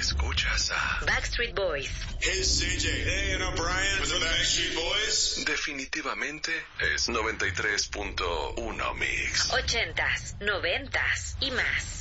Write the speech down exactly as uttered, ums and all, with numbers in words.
Escuchas a Backstreet Boys. Hey, C J. Hey, and O'Brien with the Backstreet Boys. Definitivamente es noventa y tres punto uno Mix. Ochentas, noventas y más.